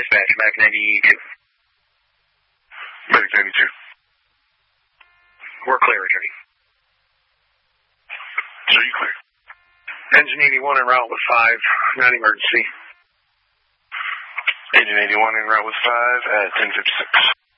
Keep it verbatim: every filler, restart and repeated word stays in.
dispatch, Mac ninety-two. Medic ninety-two. We're clear, attorney. Sir, you clear. Engine eighty-one en route with five, non-emergency. Engine eighty-one en route with five at ten fifty-six.